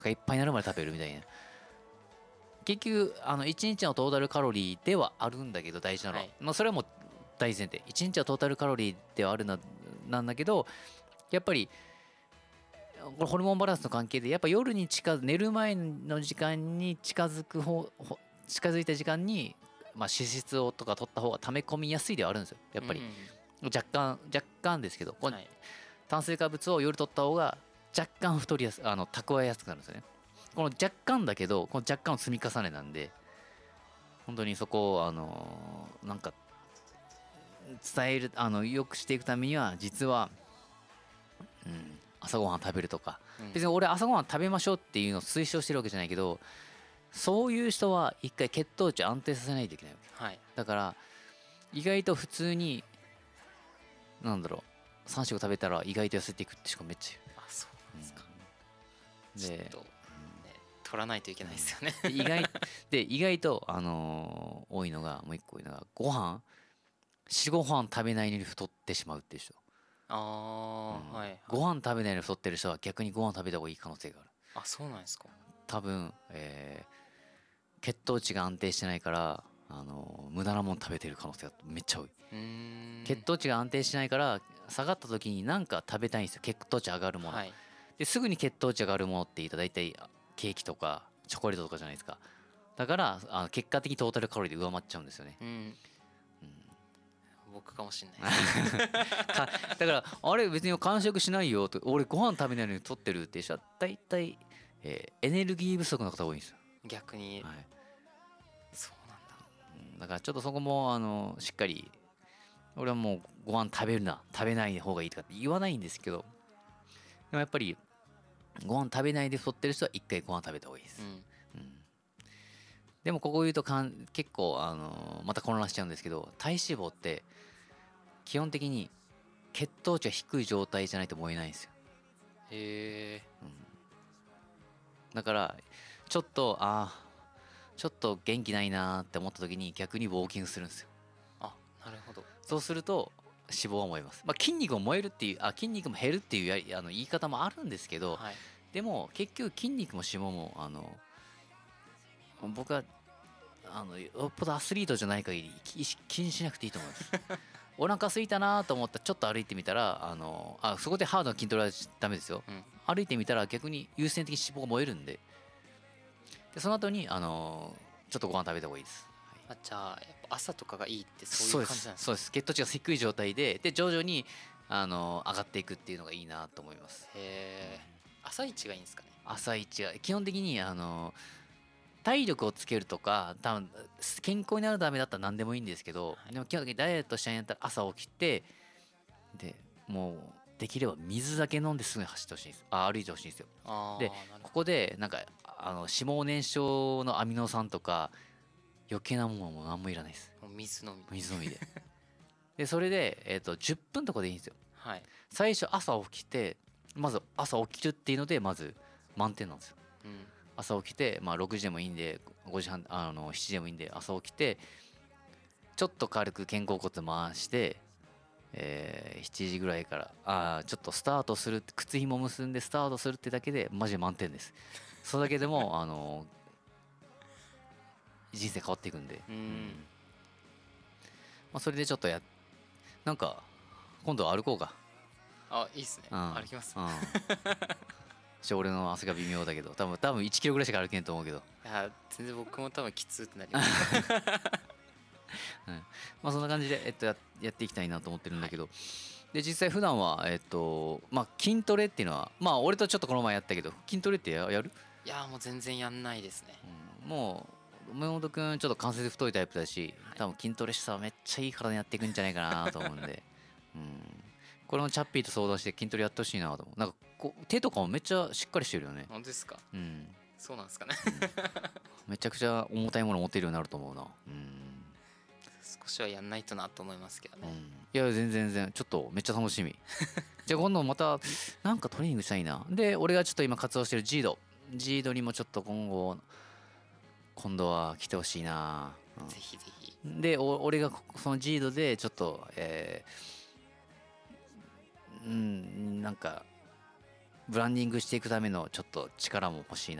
がいっぱいになるまで食べるみたいな。結局1日のトータルカロリーではあるんだけど、大事なのは、まあ、それはもう大前提、1日はトータルカロリーではあるなんだけど、やっぱりこれホルモンバランスの関係で、やっぱ夜に寝る前の時間に近づいた時間に、まあ、脂質をとか取った方が溜め込みやすいではあるんですよ、やっぱり。若干ですけど、炭水化物を夜取った方が若干太りやす蓄えやすくなるんですよね。この若干だけど、この若干の積み重ねなんで、本当にそこをなんか伝えるよくしていくためには、実は朝ごはん食べるとか、別に俺朝ごはん食べましょうっていうのを推奨してるわけじゃないけど、そういう人は一回血糖値安定させないといけないわけ、だから意外と普通になんだろう3食食べたら意外と痩せていくってしかめっちゃ言う。 あ、そうなんですか。ちょっとね取らないといけないですよね。 意外と多いのが、もう一個多いのが、ご飯食べないのに太ってしまうっていう人。ご飯食べないのに太ってる人は逆にご飯食べた方がいい可能性がある。 あ、そうなんですか。 多分、血糖値が安定してないから無駄なもの食べてる可能性がめっちゃ多い。血糖値が安定しないから下がった時に何か食べたいんですよ、血糖値上がるもの、ですぐに血糖値上がるものって言ったら大体ケーキとかチョコレートとかじゃないですか。だから結果的にトータルカロリーで上回っちゃうんですよね。 僕かもしれないだからあれ別に完食しないよと、俺ご飯食べないのに太ってるって人は大体、エネルギー不足の方多いんですよ、 逆に。そうなんだ。 だからちょっとそこもしっかり、俺はもうご飯食べない方がいいとかって言わないんですけど、でもやっぱりご飯食べないで太ってる人は一回ご飯食べた方がいいです、でもここ言うと結構また混乱しちゃうんですけど、体脂肪って基本的に血糖値が低い状態じゃないと燃えないんですよ。 へえ。 だからちょっと元気ないなって思った時に逆にウォーキングするんですよ。 あ、なるほど。 そうすると脂肪は燃えます。まあ筋肉も燃えるっていう、筋肉も減るっていう言い方もあるんですけど、でも結局筋肉も脂肪も僕はよっぽどアスリートじゃない限り気にしなくていいと思いますお腹空いたなと思ったらちょっと歩いてみたらそこでハードな筋トレはダメですよ、歩いてみたら逆に優先的に脂肪が燃えるんで、その後にちょっとご飯食べた方がいいです。 じゃあやっぱ朝とかがいいってそういう感じなんですか。 そうです。血糖値が低い状態で徐々に上がっていくっていうのがいいなと思います。 へえ。朝一がいいんですかね。 朝一は基本的に体力をつけるとか多分健康になるためだったら何でもいいんですけど、でも基本的にダイエットしたいんやったら朝起きて、でもうできれば水だけ飲んですぐ走ってほしいんです。歩いてほしいんですよ。でここでなんか脂肪燃焼のアミノ酸とか余計なものも何もいらないです。 水飲みででそれで、10分とかでいいんですよ。最初朝起きて、まず朝起きるっていうのでまず満点なんですよ。朝起きて、まあ、6時でもいいんで5時半7時でもいいんで朝起きてちょっと軽く肩甲骨回して、7時ぐらいからちょっとスタートする、靴ひも結んでスタートするってだけでマジで満点です。それだけでも人生変わっていくんで、まあ、それでちょっとなんか今度は歩こうか。 いいっすね、歩きます。 俺の汗が微妙だけど多分1キロぐらいしか歩けんと思うけど、 いや全然僕も多分きつってなりますまあそんな感じで、やっていきたいなと思ってるんだけど、で実際普段はまあ筋トレっていうのはまあ俺とちょっとこの前やったけど、筋トレってやる？ いやもう全然やんないですね。 もう梅本くんちょっと関節太いタイプだし、多分筋トレしたらめっちゃいい体にやっていくんじゃないかなと思うんでこれもチャッピーと相談して筋トレやってほしいなと思う。なんか手とかもめっちゃしっかりしてるよね。 本当ですか？そうなんですかねめちゃくちゃ重たいもの持ってるようになると思うな。 少しはやんないとなと思いますけどね。 いや全然ちょっとめっちゃ楽しみじゃあ今度またなんかトレーニングしたいな。で俺がちょっと今活動してるジードにもちょっと今度は来てほしいな。 ぜひぜひ。 で俺がそのジードでちょっとなんかブランディングしていくためのちょっと力も欲しい